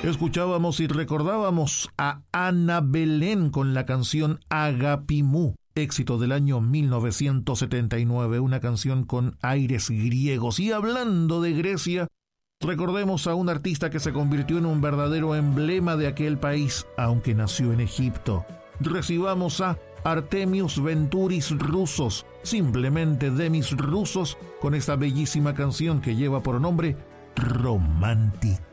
Escuchábamos y recordábamos a Ana Belén con la canción Agapimú, éxito del año 1979, una canción con aires griegos. Y hablando de Grecia, recordemos a un artista que se convirtió en un verdadero emblema de aquel país, aunque nació en Egipto. Recibamos a Artemius Venturis Roussos, simplemente Demis Roussos, con esta bellísima canción que lleva por nombre Romantic.